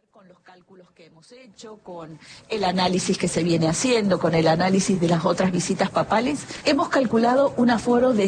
Con los cálculos que hemos hecho, con el análisis que se viene haciendo, con el análisis de las otras visitas papales, hemos calculado un aforo de